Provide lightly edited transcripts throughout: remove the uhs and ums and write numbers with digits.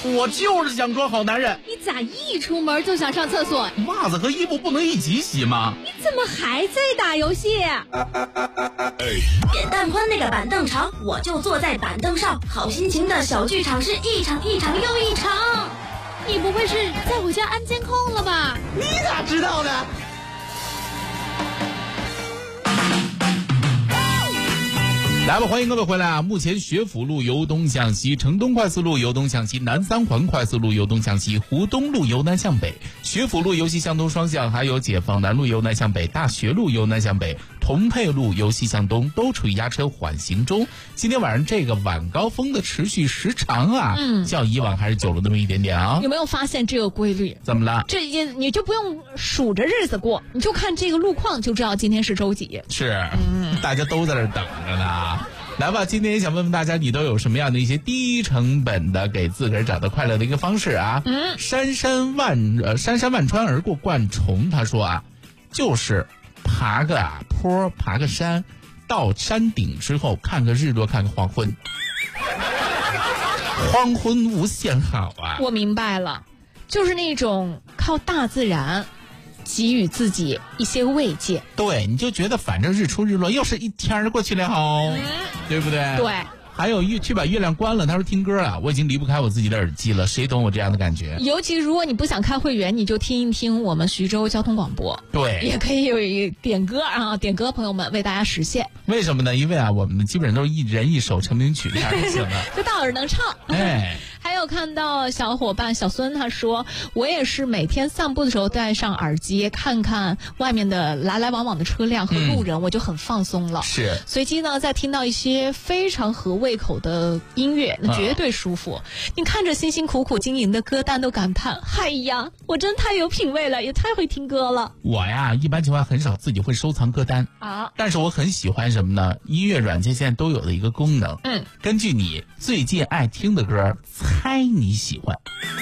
我就是想装好男人。 你咋一出门就想上厕所？ 袜子和衣服不能一起洗吗？ 你怎么还在打游戏？ 扁担宽那个板凳长，我就坐在板凳上。好心情的小剧场是一场一场又一场。 你不会是在我家安监控了吧？ 你咋知道的？来吧，欢迎各位回来啊！目前学府路由东向西，城东快速路由东向西，南三环快速路由东向西，湖东路由南向北，学府路由西向东双向，还有解放南路由南向北，大学路由南向北，同沛路由西向东，都处于压车缓行中。今天晚上这个晚高峰的持续时长啊，较以往还是久了那么一点点啊。 有没有发现这个规律？ 怎么了？ 这也你就不用数着日子过，你就看这个路况就知道今天是周几。 是，大家都在这等着呢。来吧，今天也想问问大家，你都有什么样的一些低成本的给自个儿找到快乐的一个方式啊？山山万川而过万重，他说啊，就是爬个坡，爬个山，到山顶之后看个日落，看个黄昏，黄昏无限好啊！ 我明白了，就是那种靠大自然给予自己一些慰藉。 对，你就觉得反正日出日落又是一天过去了对不对？ 对。 还有去把月亮关了，他说听歌了，我已经离不开我自己的耳机了，谁懂我这样的感觉？ 尤其如果你不想开会员，你就听一听我们徐州交通广播。 对， 也可以有一点歌啊，点歌朋友们为大家实现。 为什么呢？因为啊，我们基本上都是一人一首成名曲这样就行了， 就到耳能唱。 哎。 还有看到小伙伴小孙他说，我也是每天散步的时候戴上耳机，看看外面的来来往往的车辆和路人，我就很放松了。 是， 随机呢再听到一些非常合胃口的音乐，那绝对舒服。你看着辛辛苦苦经营的歌单都感叹，哎呀，我真太有品味了，也太会听歌了。 我呀一般情况很少自己会收藏歌单啊，但是我很喜欢什么呢？音乐软件现在都有的一个功能，根据你最近爱听的歌，猜你喜欢。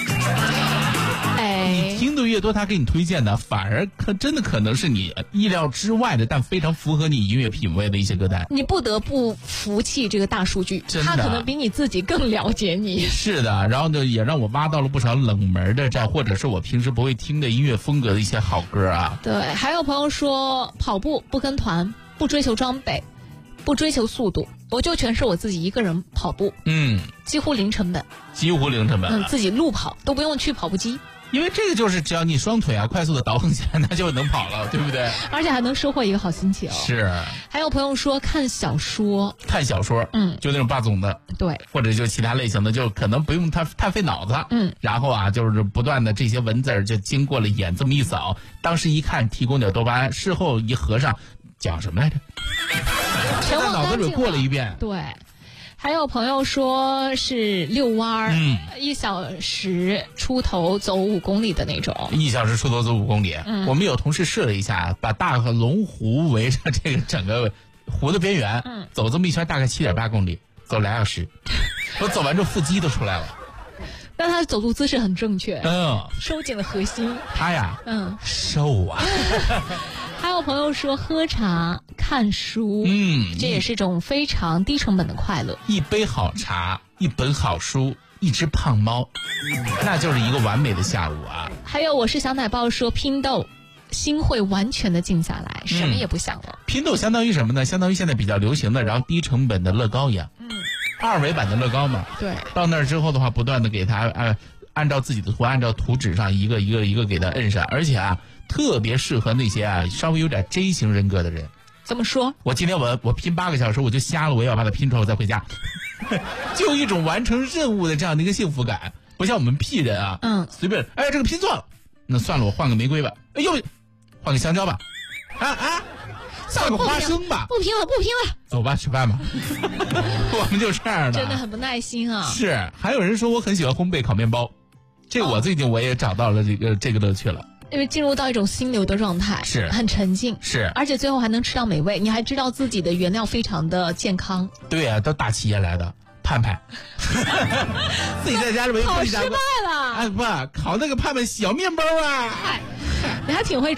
你听的越多，他给你推荐的反而真的可能是你意料之外的，但非常符合你音乐品味的一些歌单。 你不得不服气这个大数据，他可能比你自己更了解你。 是的，然后呢，也让我挖到了不少冷门的或者是我平时不会听的音乐风格的一些好歌啊。 对，还有朋友说跑步不跟团，不追求装备，不追求速度，我就全是我自己一个人跑步，几乎零成本， 自己路跑都不用去跑步机， 因为这个就是只要你双腿快速的倒腾起来，那就能跑了，对不对？ 而且还能收获一个好心情。 是。 还有朋友说看小说， 就那种霸总的， 对， 或者就其他类型的，就可能不用太费脑子，然后啊，就是不断的这些文字就经过了眼这么一扫，当时一看提供点多巴胺，事后一合上，讲什么来着？ 全往脑子里过了一遍。 对。还有朋友说是遛弯，1小时出头走5公里的那种。 1小时出头走5公里，我们有同事试了一下，把大河龙湖围着这个整个湖的边缘，走这么一圈，大概7.8公里，走2小时。我走完之后腹肌都出来了。 但他走路姿势很正确，收紧了核心。 他呀，瘦啊。 还有朋友说喝茶看书，这也是一种非常低成本的快乐。 一杯好茶，一本好书，一只胖猫，那就是一个完美的下午啊。 还有我是小奶豹说拼豆，心会完全的静下来，什么也不想了。 拼豆相当于什么呢？相当于现在比较流行的，然后低成本的乐高一样，2维版的乐高嘛。 对， 到那儿之后的话，不断的给它按照自己的图，按照图纸上一个一个给它摁上，而且特别适合那些稍微有点 J 型人格的人。 怎么说？ 我今天我拼8个小时，我就瞎了，我也要把它拼出来，我再回家，就一种完成任务的这样的一个幸福感。不像我们 P 人啊，随便，这个拼错了，那算了，我换个玫瑰吧，换个香蕉吧，换个花生吧， 不拼了， 走吧，吃饭吧。我们就这样的， 真的很不耐心啊。 是，还有人说我很喜欢烘焙烤面包，这我最近我也找到了这个乐趣了。 因为进入到一种心流的状态， 是很沉静， 是， 而且最后还能吃到美味，你还知道自己的原料非常的健康。 对啊，都大企业来的盼盼，自己在家里面烤失败了， 不烤那个盼盼小面包啊， 你还挺会